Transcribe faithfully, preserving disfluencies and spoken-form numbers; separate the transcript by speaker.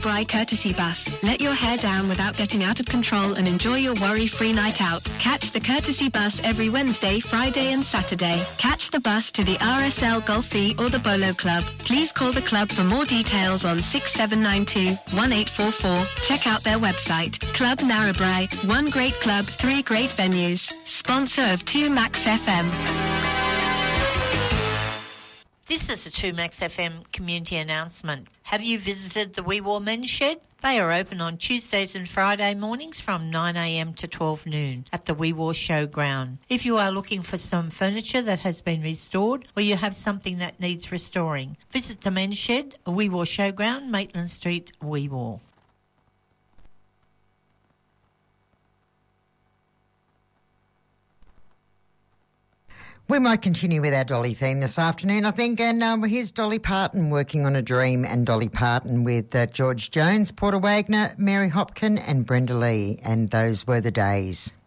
Speaker 1: Bry Courtesy Bus. Let your hair down without getting out of control and enjoy your worry-free night out. Catch the Courtesy Bus every Wednesday, Friday and Saturday. Catch the bus to the R S L Golfie or the Bolo Club. Please call the club for more details on six seven nine two, one eight four four. Check out their website. Club Narrabri. One great club, three great venues. Sponsor of two Max F M.
Speaker 2: This is a two Max F M community announcement. Have you visited the Wee Waa Men's Shed? They are open on Tuesdays and Friday mornings from nine a m to twelve noon at the Wee Waa Showground. If you are looking for some furniture that has been restored or you have something that needs restoring, visit the Men's Shed, Wee Waa Showground, Maitland Street, Wee Waa.
Speaker 3: We might continue with our Dolly theme this afternoon, I think, and um, here's Dolly Parton working on a dream, and Dolly Parton with uh, George Jones, Porter Wagner, Mary Hopkin and Brenda Lee, and those were the days.